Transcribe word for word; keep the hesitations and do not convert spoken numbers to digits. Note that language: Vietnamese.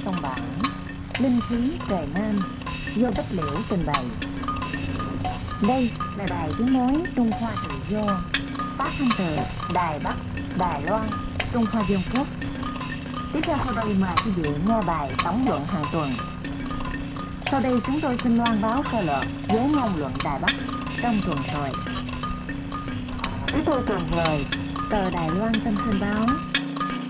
sông Bản, linh khí trời Nam do Bích Liễu trình bày. Đây là đài tiếng nói Trung Hoa tự do, phát thanh từ Đài Bắc, Đài Loan, Trung Hoa Dân Quốc. Tiếp theo sau đây mời quý vị nghe bài tổng luận hàng tuần. Sau đây chúng tôi xin loan báo sơ lược với ngôn luận Đài Bắc trong tuần rồi. Chúng tôi tuần lời tờ Đài Loan Tâm Sinh Báo